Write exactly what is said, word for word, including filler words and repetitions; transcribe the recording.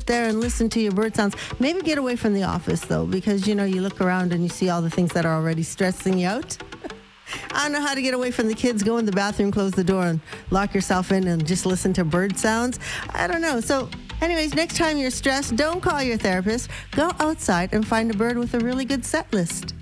sit there and listen to your bird sounds. Maybe get away from the office, though, because, you know, you look around and you see all the things that are already stressing you out. I don't know how to get away from the kids. Go in the bathroom, close the door, and lock yourself in and just listen to bird sounds. I don't know. So anyways, next time you're stressed, don't call your therapist. Go outside and find a bird with a really good set list.